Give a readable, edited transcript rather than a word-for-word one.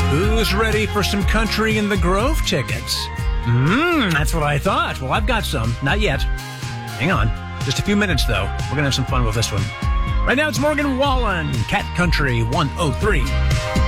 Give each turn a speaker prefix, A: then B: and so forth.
A: Who's ready for some Country in the Grove tickets? That's what I thought. Well, I've got some. Not yet. Hang on. Just a few minutes, though. We're going to have some fun with this one. Right now, it's Morgan Wallen, Cat Country 103.